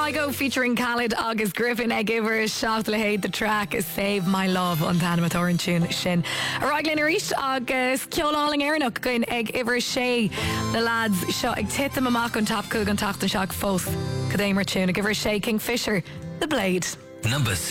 Kygo featuring Khalid agus Griffin ag iver seacht le héad the track is Save My Love an tanama orin tune sin. A raglan arís agus ceoláling airnach goin ag iver sé the lads seo ag titam amach an top cúg an tachtan seach fós. Cadémar tune ag iver sé Kingfisher, The Blade. Number